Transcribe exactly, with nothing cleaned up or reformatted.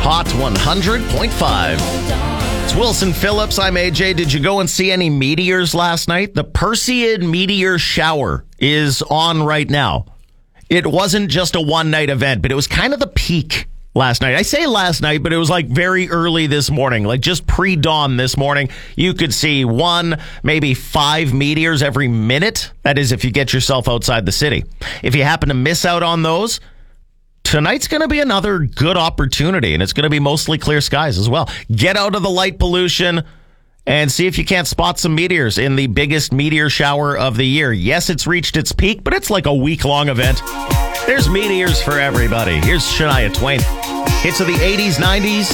Hot one hundred point five. It's Wilson Phillips. I'm A J. Did you go and see any meteors last night? The Perseid meteor shower is on right now. It wasn't just a one-night event, but it was kind of the peak last night. I say last night, but it was like very early this morning, like just pre-dawn this morning. You could see one, maybe five meteors every minute. That is if you get yourself outside the city. If you happen to miss out on those, tonight's going to be another good opportunity, and it's going to be mostly clear skies as well. Get out of the light pollution and see if you can't spot some meteors in the biggest meteor shower of the year. Yes, it's reached its peak, but it's like a week-long event. There's meteors for everybody. Here's Shania Twain. Hits of the eighties, nineties,